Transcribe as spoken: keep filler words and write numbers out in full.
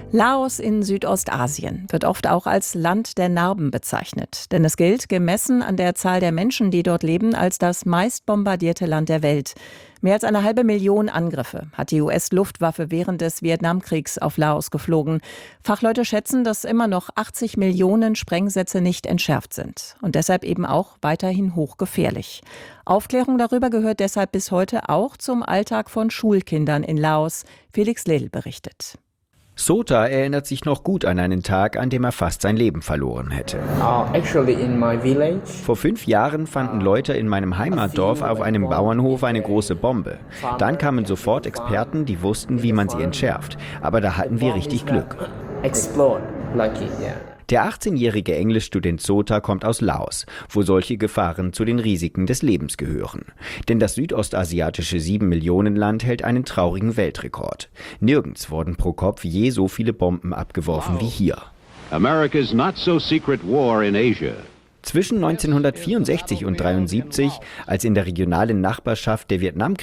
Laos in Südostasien wird oft auch als Land der Narben bezeichnet. Denn es gilt, gemessen an der Zahl der Menschen, die dort leben, als das meist bombardierte Land der Welt. Mehr als eine halbe Million Angriffe hat die U S-Luftwaffe während des Vietnamkriegs auf Laos geflogen. Fachleute schätzen, dass immer noch achtzig Millionen Sprengsätze nicht entschärft sind. Und deshalb eben auch weiterhin hochgefährlich. Aufklärung darüber gehört deshalb bis heute auch zum Alltag von Schulkindern in Laos. Felix Lill berichtet. Sota erinnert sich noch gut an einen Tag, an dem er fast sein Leben verloren hätte. Vor fünf Jahren fanden Leute in meinem Heimatdorf auf einem Bauernhof eine große Bombe. Dann kamen sofort Experten, die wussten, wie man sie entschärft. Aber da hatten wir richtig Glück. Der achtzehnjährige Englischstudent Sota kommt aus Laos, wo solche Gefahren zu den Risiken des Lebens gehören. Denn das südostasiatische sieben-Millionen-Land hält einen traurigen Weltrekord. Nirgends wurden pro Kopf je so viele Bomben abgeworfen wie hier. America's not so secret war in Asia. Zwischen neunzehnhundertvierundsechzig und dreiundsiebzig, als in der regionalen Nachbarschaft der Vietnamkrieg